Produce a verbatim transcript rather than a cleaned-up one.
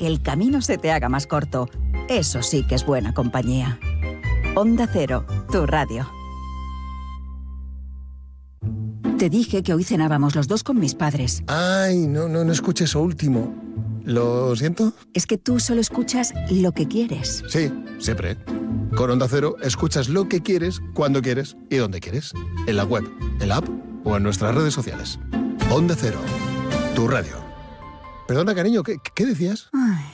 que el camino se te haga más corto. Eso sí que es buena compañía. Onda Cero, tu radio. Te dije que hoy cenábamos los dos con mis padres. Ay, no, no, no escuché eso último. ¿Lo siento? Es que tú solo escuchas lo que quieres. Sí, siempre. Con Onda Cero escuchas lo que quieres, cuando quieres y donde quieres. En la web, en la app o en nuestras redes sociales. Onda Cero, tu radio. Perdona, cariño, ¿qué, qué decías? Ay.